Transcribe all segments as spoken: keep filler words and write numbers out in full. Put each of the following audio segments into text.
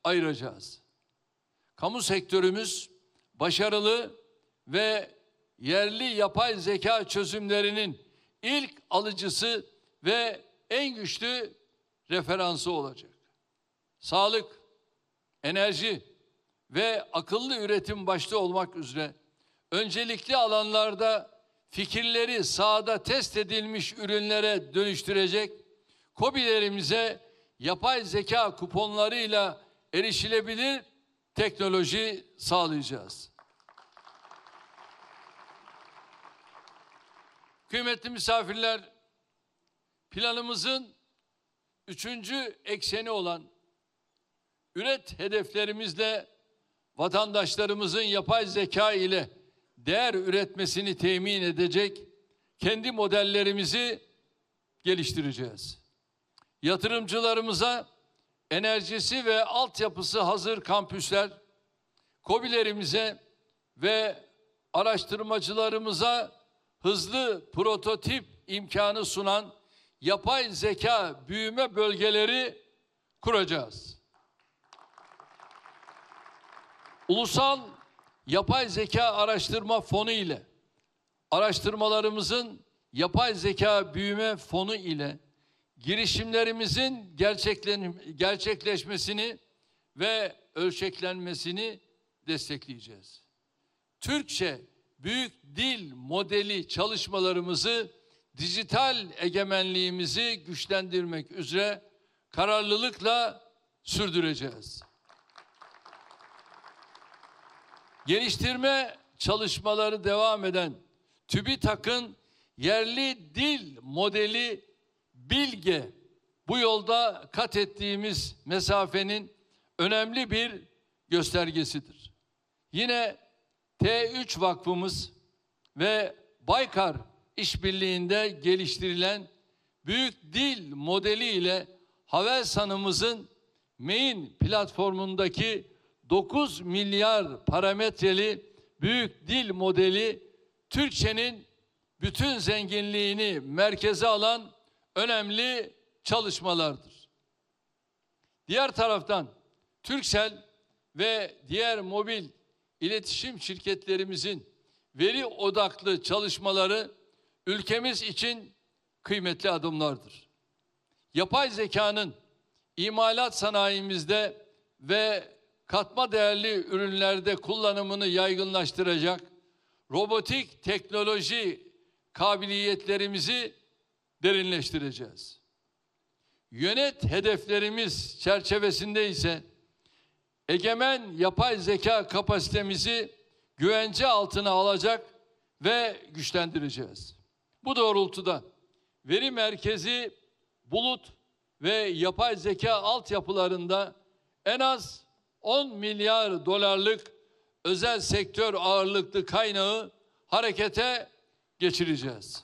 ayıracağız. Kamu sektörümüz başarılı ve yerli yapay zeka çözümlerinin ilk alıcısı ve en güçlü referansı olacak. Sağlık, enerji ve akıllı üretim başta olmak üzere öncelikli alanlarda fikirleri sahada test edilmiş ürünlere dönüştürecek, KOBİ'lerimize yapay zeka kuponlarıyla erişilebilir teknoloji sağlayacağız. Kıymetli misafirler, planımızın üçüncü ekseni olan üret hedeflerimizle vatandaşlarımızın yapay zeka ile değer üretmesini temin edecek kendi modellerimizi geliştireceğiz. Yatırımcılarımıza enerjisi ve altyapısı hazır kampüsler, KOBİ'lerimize ve araştırmacılarımıza hızlı prototip imkanı sunan yapay zeka büyüme bölgeleri kuracağız. Ulusal Yapay Zeka Araştırma Fonu ile araştırmalarımızın yapay zeka büyüme fonu ile girişimlerimizin gerçekleşmesini ve ölçeklenmesini destekleyeceğiz. Türkçe büyük dil modeli çalışmalarımızı dijital egemenliğimizi güçlendirmek üzere kararlılıkla sürdüreceğiz. Geliştirme çalışmaları devam eden TÜBİTAK'ın yerli dil modeli Bilge, bu yolda kat ettiğimiz mesafenin önemli bir göstergesidir. Yine T üç Vakfımız ve Baykar işbirliğinde geliştirilen büyük dil modeli ile Havelsan'ımızın Main platformundaki dokuz milyar parametreli büyük dil modeli Türkçenin bütün zenginliğini merkeze alan önemli çalışmalardır. Diğer taraftan Turkcell ve diğer mobil iletişim şirketlerimizin veri odaklı çalışmaları ülkemiz için kıymetli adımlardır. Yapay zekanın imalat sanayimizde ve katma değerli ürünlerde kullanımını yaygınlaştıracak robotik teknoloji kabiliyetlerimizi derinleştireceğiz. Yönet hedeflerimiz çerçevesinde ise egemen yapay zeka kapasitemizi güvence altına alacak ve güçlendireceğiz. Bu doğrultuda veri merkezi, bulut ve yapay zeka altyapılarında en az on milyar dolarlık özel sektör ağırlıklı kaynağı harekete geçireceğiz.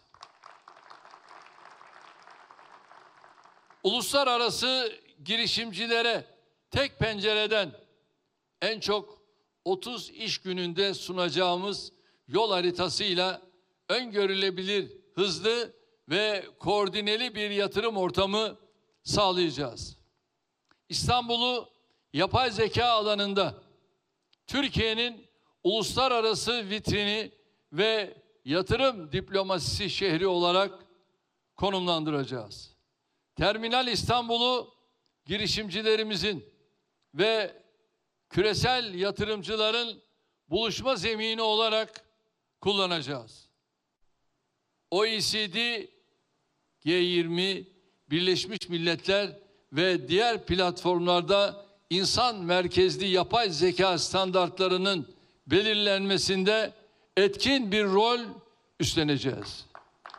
Uluslararası girişimcilere tek pencereden en çok otuz iş gününde sunacağımız yol haritasıyla öngörülebilir, hızlı ve koordineli bir yatırım ortamı sağlayacağız. İstanbul'u yapay zeka alanında Türkiye'nin uluslararası vitrini ve yatırım diplomasisi şehri olarak konumlandıracağız. Terminal İstanbul'u girişimcilerimizin ve küresel yatırımcıların buluşma zemini olarak kullanacağız. O E C D, G yirmi, Birleşmiş Milletler ve diğer platformlarda insan merkezli yapay zeka standartlarının belirlenmesinde etkin bir rol üstleneceğiz.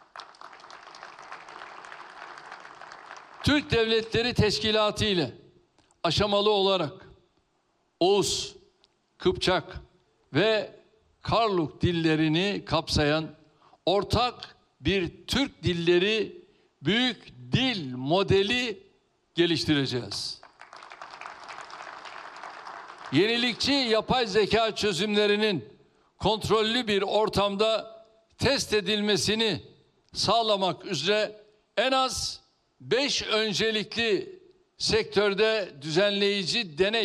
Türk Devletleri Teşkilatı ile aşamalı olarak Oğuz, Kıpçak ve Karluk dillerini kapsayan ortak bir Türk dilleri büyük dil modeli geliştireceğiz. Yenilikçi yapay zeka çözümlerinin kontrollü bir ortamda test edilmesini sağlamak üzere en az beş öncelikli sektörde düzenleyici deney